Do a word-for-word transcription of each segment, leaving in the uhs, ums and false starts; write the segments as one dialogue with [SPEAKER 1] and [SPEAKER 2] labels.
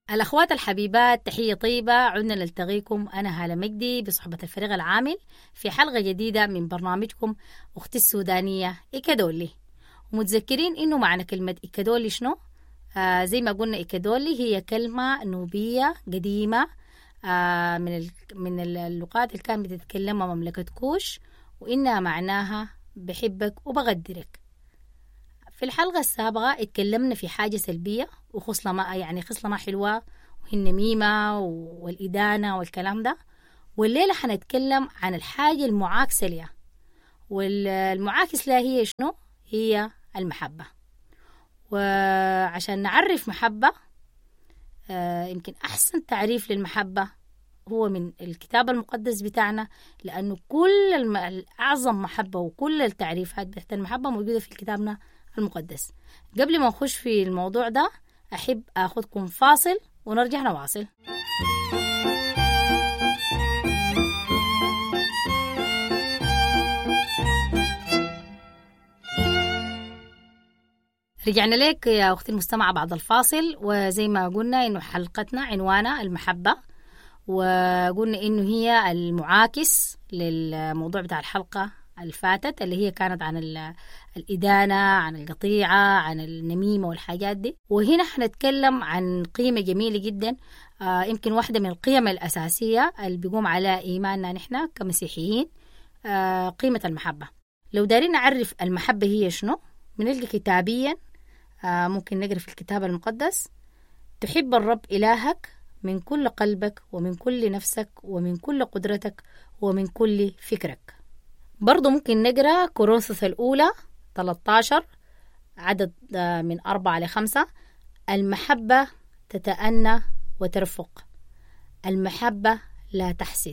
[SPEAKER 1] الأخوات الحبيبات، تحية طيبة. عدنا نلتقيكم أنا هالة مجدي بصحبة الفريق العامل في حلقة جديدة من برنامجكم أختي السودانية إيكادولي. ومتذكرين إنه معنى كلمة إيكادولي شنو؟ آه زي ما قلنا إيكادولي هي كلمة نوبية قديمة آه من ال... من اللغات اللي كانت بتتكلمها مملكة كوش، وإنها معناها بحبك وبقدرك. في الحلقة السابقة اتكلمنا في حاجة سلبية وخصلة ما يعني خصلة ما حلوة، وهي النميمة والإدانة والكلام ده. والليلة حنتكلم عن الحاجة المعاكسة لها، والمعاكس لها هي شنو؟ هي المحبة. وعشان نعرف محبة آه يمكن أحسن تعريف للمحبة هو من الكتاب المقدس بتاعنا، لأنه كل الم... أعظم محبة وكل التعريفات بتاعت المحبة موجودة في كتابنا المقدس. قبل ما نخش في الموضوع ده أحب أخذكم فاصل ونرجع نواصل. رجعنا لك يا أختي المستمعة بعد الفاصل، وزي ما قلنا إنه حلقتنا عنوانها المحبة، وقلنا إنه هي المعاكس للموضوع بتاع الحلقة الفاتت اللي هي كانت عن الإدانة، عن القطيعة، عن النميمة والحاجات دي. وهنا حنتكلم عن قيمة جميلة جدا، آه يمكن واحدة من القيم الأساسية اللي بيقوم على إيماننا نحن كمسيحيين، آه قيمة المحبة. لو دارين نعرف المحبة هي شنو، بنلقى كتابيا آه ممكن نقرأ في الكتاب المقدس: تحب الرب إلهك من كل قلبك ومن كل نفسك ومن كل قدرتك ومن كل فكرك. برضو ممكن نقرأ كورنثوس الأولى ثلاثة عشر عدد من أربعة لخمسة: المحبة تتأنى وترفق، المحبة لا تحسد،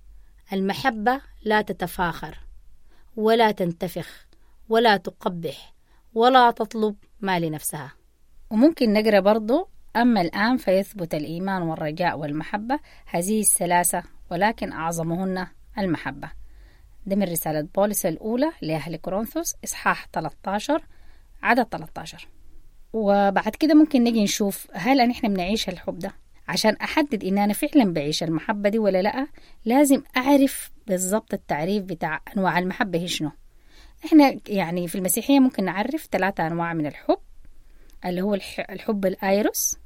[SPEAKER 1] المحبة لا تتفاخر ولا تنتفخ ولا تقبح ولا تطلب ما لنفسها. وممكن نقرأ برضو: أما الآن فيثبت الإيمان والرجاء والمحبة، هذه الثلاثة ولكن أعظمهن المحبة. ده من رسالة بولس الأولى لأهل كورنثوس إصحاح ثلاثة عشر عدد ثلاثة عشر. وبعد كده ممكن نجي نشوف هل نحن بنعيش الحب ده. عشان أحدد إن أنا فعلا بعيش المحبة دي ولا لأ، لازم أعرف بالضبط التعريف بتاع أنواع المحبة هي شنو. إحنا يعني في المسيحية ممكن نعرف ثلاثة أنواع من الحب، اللي هو الحب الآيروس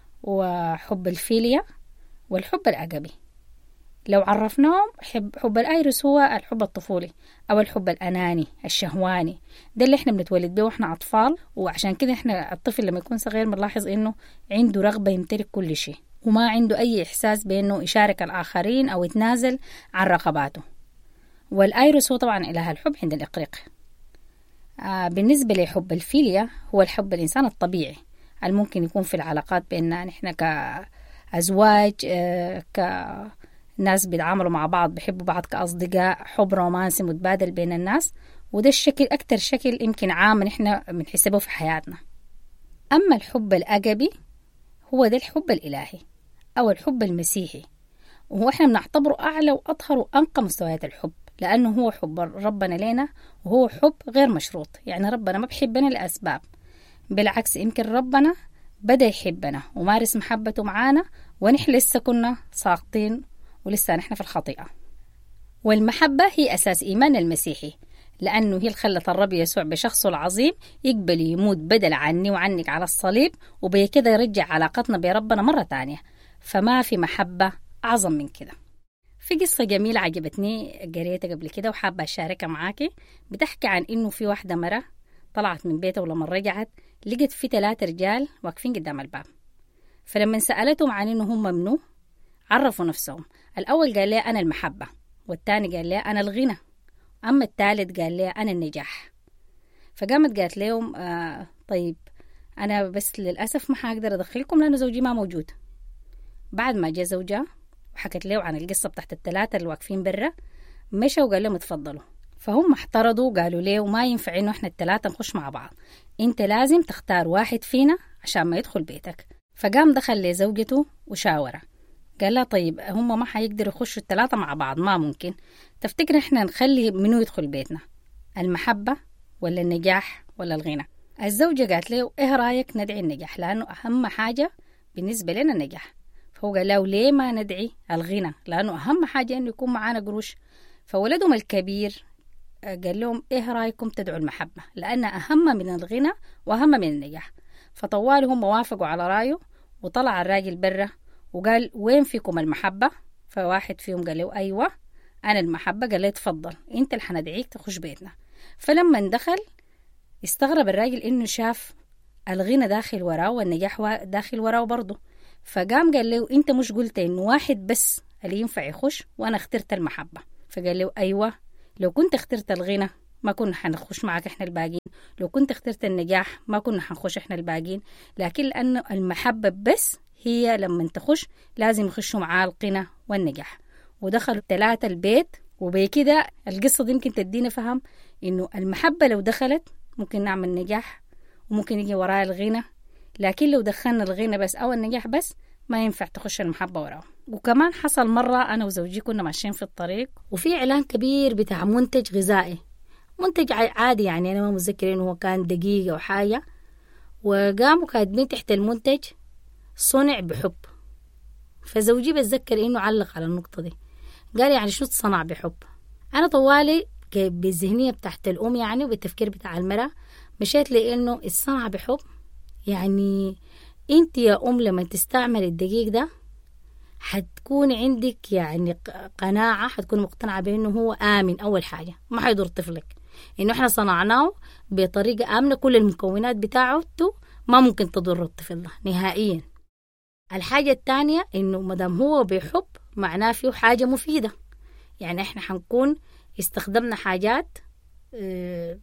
[SPEAKER 1] وحب الفيليا والحب الأجابي. لو عرفناهم، حب, حب الآيروس هو الحب الطفولي أو الحب الأناني الشهواني، ده اللي احنا بنتولد به واحنا أطفال. وعشان كده احنا الطفل لما يكون صغير بنلاحظ إنه عنده رغبة يمتلك كل شيء، وما عنده أي إحساس بأنه يشارك الآخرين أو يتنازل عن رغباته. والآيروس هو طبعا إله الحب عند الإقريق. آه بالنسبة لحب الفيليا هو الحب الإنسان الطبيعي الممكن يكون في العلاقات بيننا نحن كأزواج، آه كناس بيتعاملوا مع بعض بيحبوا بعض كأصدقاء، حب رومانسي متبادل بين الناس. وده الشكل أكتر شكل يمكن عام نحن بنحسبه في حياتنا. أما الحب الأجابي هو ده الحب الإلهي أو الحب المسيحي، وهو احنا بنعتبره أعلى وأطهر وأنقى مستويات الحب، لأنه هو حب ربنا لنا، وهو حب غير مشروط. يعني ربنا ما بيحبنا لأسباب، بالعكس يمكن ربنا بدأ يحبنا ومارس محبته معانا ونحن لسه كنا ساقطين ولسه نحن في الخطيئة. والمحبة هي أساس إيمان المسيحي، لأنه هي اللي خلت الرب يسوع بشخصه العظيم يقبل يموت بدل عني وعنك على الصليب، وبكده يرجع علاقتنا بربنا مرة تانية. فما في محبة أعظم من كده. في قصة جميلة عجبتني قريتها قبل كده وحابة أشاركها معاكي، بتحكي عن إنه في واحدة مرة طلعت من بيتها، ولما رجعت لقت في ثلاثة رجال واقفين قدام الباب. فلما سألتهم عن إنه هم منو، عرفوا نفسهم. الأول قال لي أنا المحبة، والتاني قال لي أنا الغنى، أما الثالث قال لي أنا النجاح. فقامت قالت لهم آه طيب أنا بس للأسف ما حقدر أدخلكم لأنه زوجي ما موجود. بعد ما جاء زوجها وحكت له عن القصة بتاعت الثلاثة اللي واقفين برا، مشوا وقال لهم اتفضلوا. فهم احترضوا وقالوا له وما ينفع إنه إحنا الثلاثة نخش مع بعض، أنت لازم تختار واحد فينا عشان ما يدخل بيتك. فقام دخل لزوجته وشاوره، قال لها طيب هم ما حيقدروا يخشوا الثلاثة مع بعض، ما ممكن، تفتكر إحنا نخلي منو يدخل بيتنا، المحبة ولا النجاح ولا الغنى؟ الزوجة قالت له إيه رأيك ندعي النجاح، لأنه أهم حاجة بالنسبة لنا النجاح. فهو قال له ليه ما ندعي الغنى، لأنه أهم حاجة إنه يكون معانا قروش. فولدهم الكبير قال لهم إيه رأيكم تدعوا المحبة، لأنها أهم من الغنى وأهم من النجاح. فطوالهم وافقوا على رأيه، وطلع الراجل برا وقال وين فيكم المحبة؟ فواحد فيهم قال له أيوة أنا المحبة. قال له تفضل أنت اللي حندعيك تخش بيتنا. فلما دخل استغرب الراجل إنه شاف الغنى داخل وراه والنجاح داخل وراه برضه. فقام قال له أنت مش قلت إنه واحد بس اللي ينفع يخش وأنا اخترت المحبة؟ فقال له أيوة، لو كنت اخترت الغنى ما كنا حنخش معك احنا الباقين، لو كنت اخترت النجاح ما كنا حنخش احنا الباقين، لكن لأنه المحبة بس هي لما تخش لازم يخشوا معاه القنى والنجاح. ودخلوا الثلاثة البيت، وبكده القصة دي ممكن تدينا فهم إنه المحبة لو دخلت ممكن نعمل نجاح وممكن يجي وراء الغنى، لكن لو دخلنا الغنى بس أو النجاح بس ما ينفع تخش المحبة وراه. وكمان حصل مرة أنا وزوجي كنا ماشيين في الطريق وفي إعلان كبير بتاع منتج غذائي، منتج عادي يعني أنا ما متذكر إنه هو كان دقيقة أو حاجة، وقاموا كاتبين تحت المنتج صنع بحب. فزوجي بتذكر إنه علق على النقطة دي، قال يعني شو تصنع بحب؟ أنا طوالي بالذهنية بتاعت الأم يعني وبالتفكير بتاع المرأة مشيت لإنه الصنع بحب يعني أنت يا أم لما تستعمل الدقيق ده حتكون عندك يعني قناعة، حتكون مقتنعة بأنه هو آمن. أول حاجة ما حيضر طفلك، إنه إحنا صنعناه بطريقة آمنة، كل المكونات بتاعته ما ممكن تضر الطفل ده نهائيا. الحاجة الثانية إنه مدام هو بيحب معناه فيه حاجة مفيدة، يعني إحنا حنكون استخدمنا حاجات اه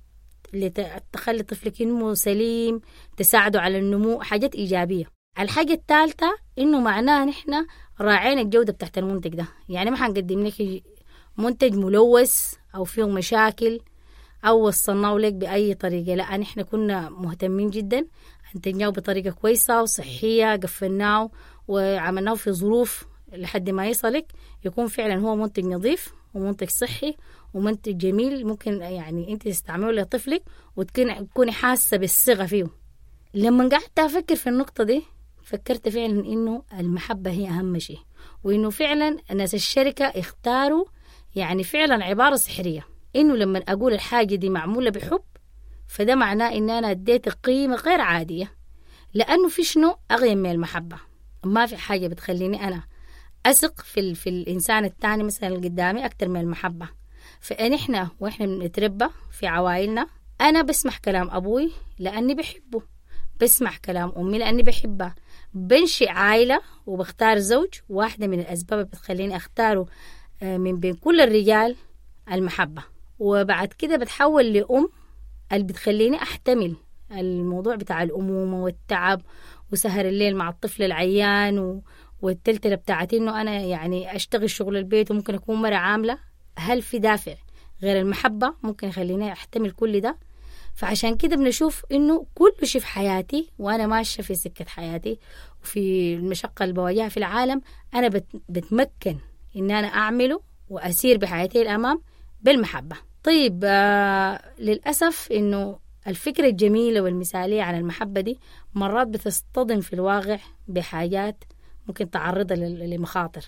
[SPEAKER 1] لتخلي طفلك ينمو سليم، تساعده على النمو، حاجات إيجابية. الحاجة الثالثة إنه معناه نحن راعينا الجودة بتاعت المنتج ده، يعني ما حنقدم لك منتج ملوث أو فيه مشاكل أو وصلناه لك بأي طريقة، لا نحن كنا مهتمين جدا انتجناه بطريقة كويسة وصحية، قفلناه وعملناه في ظروف لحد ما يصلك يكون فعلا هو منتج نظيف ومنتج صحي ومنتج جميل ممكن يعني انت تستعمله لطفلك وتكوني حاسة بالصغة فيه. لما قعدت أفكر في النقطة دي فكرت فعلا إنه المحبة هي أهم شيء، وإنه فعلا ناس الشركة اختاروا يعني فعلا عبارة سحرية، إنه لما أقول الحاجة دي معمولة بحب فده معناه إن أنا اديت قيمة غير عادية، لأنه في شنو أغير من المحبة. ما في حاجة بتخليني أنا أثق في, ال... في الإنسان التاني مثلا اللي قدامي أكتر من المحبة. فإحنا وإحنا بنتربى في عوائلنا أنا بسمح كلام أبوي لأني بحبه، بسمع كلام أمي لأني بحبها، بنشئ عائلة وبختار زوج. واحدة من الأسباب بتخليني أختاره من بين كل الرجال المحبة، وبعد كده بتحول لأم اللي بتخليني أحتمل الموضوع بتاع الأمومة والتعب وسهر الليل مع الطفل العيان و... والتلتلة بتاعتي إنه أنا يعني أشتغل شغل البيت وممكن أكون مرة عاملة. هل في دافع غير المحبة ممكن يخليني أحتمل كل ده؟ فعشان كده بنشوف إنه كل شيء في حياتي وأنا ماشية في سكة حياتي وفي المشقة اللي بواجهها في العالم أنا بت... بتمكن إن أنا أعمله وأسير بحياتي الأمام بالمحبة. طيب آه للأسف إنه الفكرة الجميلة والمثالية عن المحبة دي مرات بتصطدم في الواقع بحاجات ممكن تعرضها لمخاطر.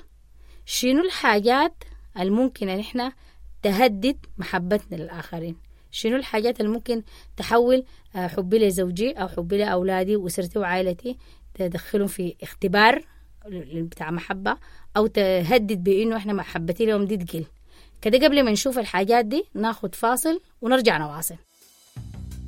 [SPEAKER 1] شنو الحاجات الممكن أن إحنا تهدد محبتنا للآخرين؟ شنو الحاجات الممكن تحول حبي لزوجي أو حبي لأولادي وأسرتي وعائلتي تدخلهم في اختبار بتاع محبة أو تهدد بإنه إحنا محبتي لهم دي تقل؟ كده قبل ما نشوف الحاجات دي ناخد فاصل ونرجع نواصل.